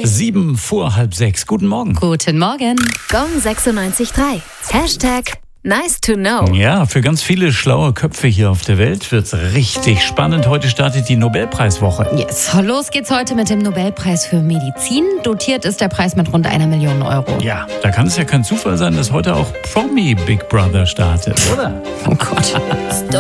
7 vor halb 6. Guten Morgen. Guten Morgen. Gong 96.3. Hashtag nice to know. Ja, für ganz viele schlaue Köpfe hier auf der Welt wird's richtig spannend. Heute startet die Nobelpreiswoche. Yes. Los geht's heute mit dem Nobelpreis für Medizin. Dotiert ist der Preis mit rund 1 Million Euro. Ja, da kann es ja kein Zufall sein, dass heute auch Promi Big Brother startet, oder? Oh Gott.